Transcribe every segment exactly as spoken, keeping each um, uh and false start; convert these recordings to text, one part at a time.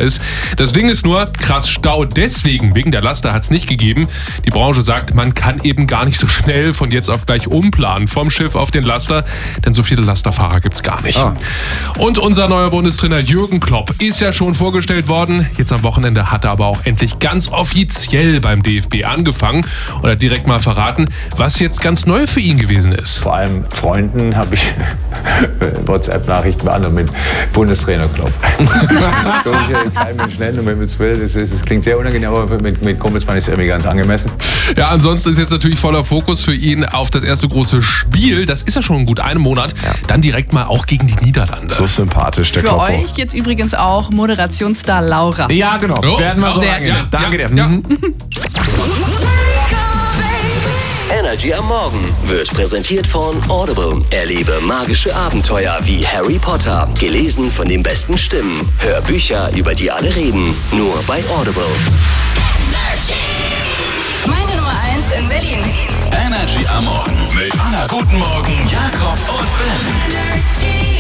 ist. Das Ding ist nur, krass Stau deswegen, wegen der Laster hat es nicht gegeben. Die Branche sagt, man kann eben gar nicht so schnell von jetzt auf gleich umplanen vom Schiff auf den Laster, denn so viele Lasterfahrer gibt's gar nicht. Ah. Und unser neuer Bundestrainer Jürgen Klopp ist ja schon vorgestellt worden. Jetzt am Wochenende hat er aber auch endlich ganz offiziell beim D F B angefangen oder direkt mal verraten, was jetzt ganz neu für ihn gewesen ist. Vor allem Freunden habe ich WhatsApp-Nachrichten beantwortet mit Bundestrainer Klopp. Das kann ich kein Mensch nennen, und wenn man es will, das, ist, das klingt sehr unangenehm, aber mit, mit Kumpels fand ich es irgendwie ganz angemessen. Ja, ansonsten ist jetzt natürlich voller Fokus für ihn auf das erste große Spiel. Das ist ja schon gut einen Monat. Ja. Dann direkt mal auch gegen die Niederlande. So sympathisch, der Für Kloppo. euch jetzt übrigens auch Moderationsstar Laura. Ja, genau. Oh, Werden wir so sehr sagen. schön. Ja, danke Ja, dir. ja. Mhm. Energy am Morgen wird präsentiert von Audible. Erlebe magische Abenteuer wie Harry Potter. Gelesen von den besten Stimmen. Hör Bücher, über die alle reden. Nur bei Audible. Meine Nummer eins in Berlin. Energy am Morgen mit Anna Guten Morgen, Jakob und Ben.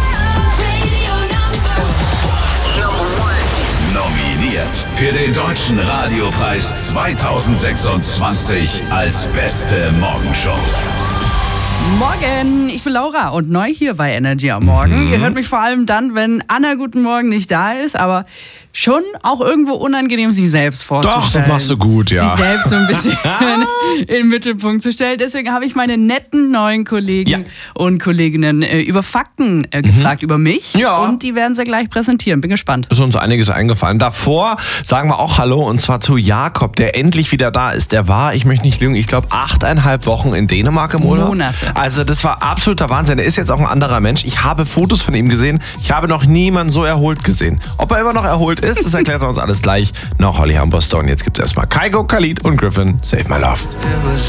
Nominiert für den Deutschen Radiopreis zweitausendsechsundzwanzig als beste Morgenshow. Morgen, ich bin Laura und neu hier bei Energy am Morgen. Mhm. Ihr hört mich vor allem dann, wenn Anna Guten Morgen nicht da ist, aber schon auch irgendwo unangenehm, sie selbst vorzustellen. Doch, das machst du gut, ja. Sie selbst so ein bisschen in den Mittelpunkt zu stellen. Deswegen habe ich meine netten neuen Kollegen Ja. und Kolleginnen äh, über Fakten äh, gefragt, über mich. Ja. Und die werden sie gleich präsentieren. Bin gespannt. Ist uns einiges eingefallen. Davor sagen wir auch Hallo und zwar zu Jakob, der endlich wieder da ist. Der war, ich möchte nicht lügen, ich glaube achteinhalb Wochen in Dänemark im Urlaub. Monate. Also das war absoluter Wahnsinn. Er ist jetzt auch ein anderer Mensch. Ich habe Fotos von ihm gesehen. Ich habe noch niemanden so erholt gesehen. Ob er immer noch erholt ist, das erklärt er uns alles gleich. Noch Holly Hamburster und jetzt gibt es erstmal Kygo, Khalid und Griffin. Save My Love.